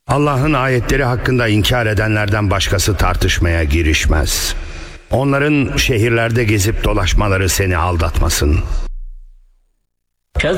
Allah'ın ayetleri hakkında inkar edenlerden başkası tartışmaya girişmez. Onların şehirlerde gezip dolaşmaları seni aldatmasın.